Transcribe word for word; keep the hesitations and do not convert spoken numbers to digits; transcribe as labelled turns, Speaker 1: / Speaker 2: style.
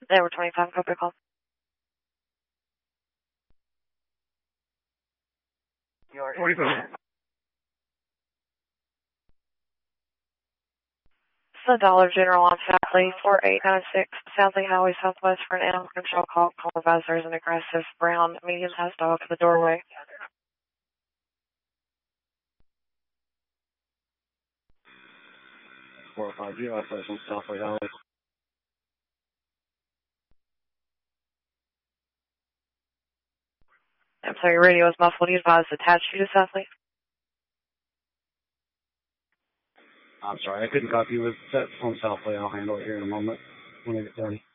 Speaker 1: They were twenty-five, copy call.
Speaker 2: twenty-five.
Speaker 1: It's the Dollar General on Southly, four eight nine six, Southly Highway Southwest for an animal control call. Call advisor is an aggressive brown medium-sized dog to the doorway.
Speaker 2: four five zero, operation Southly Highway.
Speaker 1: I'm sorry, your radio is muffled. You advise attach you to Southly?
Speaker 2: I'm sorry, I couldn't copy you with that phone Southly. I'll handle it here in a moment when I get done.